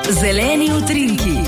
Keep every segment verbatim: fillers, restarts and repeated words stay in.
Zeleni utrinki.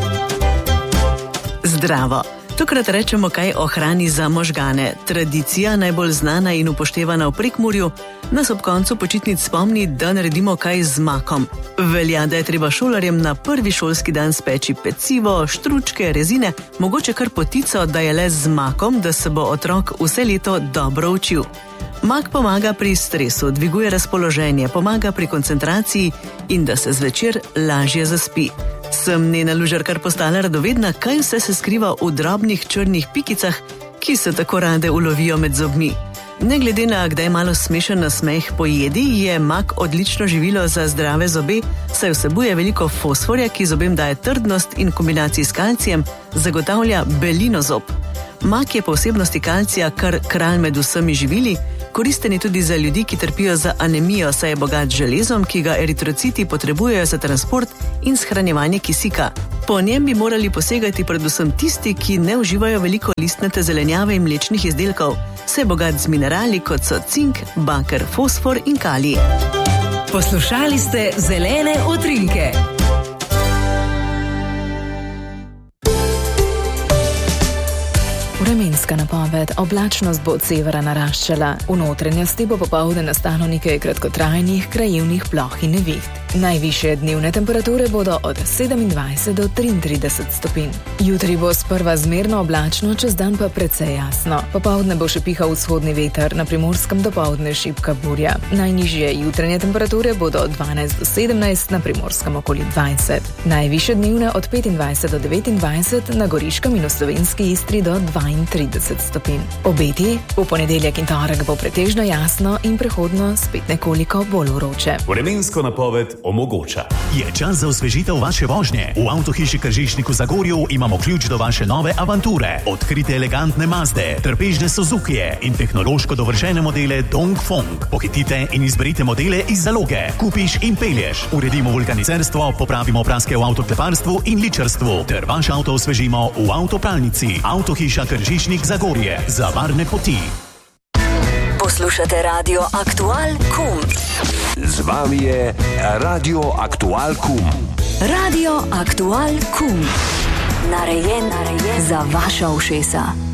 Zdravo. Tokrat rečemo kaj o hrani za možgane. Tradicija, najbolj znana in upoštevana v Prekmurju, nas ob koncu počitnic spomni, da naredimo kaj z makom. Velja, da je treba šolarjem na prvi šolski dan speči pecivo, štručke, rezine, mogoče kar potico, da je le z makom, da se bo otrok vse leto dobro učil. Mak pomaga pri stresu, dviguje razpoloženje, pomaga pri koncentraciji in da se zvečer lažje zaspi. Sem Nena Lužar kar postala radovedna, kaj vse se skriva v drobnih črnih pikicah, ki se tako rade ulovijo med zobmi. Ne glede na kdaj malo smešen nasmeh po jedi, je mak odlično živilo za zdrave zobe, saj vsebuje veliko fosforja, ki zobem daje trdnost in v kombinaciji s kalcijem zagotavlja belino zob. Mak je po vsebnosti kalcija kar kralj med vsemi živili, koristen je tudi za ljudi, ki trpijo za anemijo, saj je bogat z železom, ki ga eritrociti potrebujejo za transport in shranjevanje kisika. Po njem bi morali posegati predvsem tisti, ki ne uživajo veliko listnate zelenjave in mlečnih izdelkov, saj je bogat z minerali, kot so cink, baker, fosfor in kalij. Poslušali ste Zelene utrinke. Vremenska napoved. Oblačnost bo od severa naraščala. V notranjosti bo popoldne nastalo nekaj kratkotrajnih krajevnih ploh in neviht. Najvišje dnevne temperature bodo od sedemindvajset do triintrideset stopinj. Jutri bo sprva zmerno oblačno, čez dan pa precej jasno. Popoldne bo še pihal vzhodni veter, na Primorskem dopoldne šibka burja. Najnižje jutranje temperature bodo od dvanajst do sedemnajst, na Primorskem okoli dvajset. Najvišje dnevne od petindvajset do devetindvajset, na Goriškem in v slovenski Istri do dvaintrideset stopinj. Obeti: v ponedeljek in torek bo pretežno jasno in prehodno spet nekoliko bolj vroče. Vremensko napoved omogoča. Je čas za osvežitev vaše vožnje. V Avtohiši Kržišnik v Zagorju imamo ključ do vaše nove avanture. Odkrite elegantne Mazde, trpežne Suzukije in tehnološko dovršene modele Dongfeng. Pohitite in izberite modele iz zaloge. Kupiš in pelješ. Uredimo vulkanicerstvo, popravimo praske v avtokleparstvu in ličarstvu ter vaš avto osvežimo v avtopralnici. Avtohiša Kržišnik Zagorje. Za varne poti. Poslušate Radio Aktual Kum. Z vami je Radio Aktual Kum. Radio Aktual Kum. Narejen, narejen za vaša ušesa.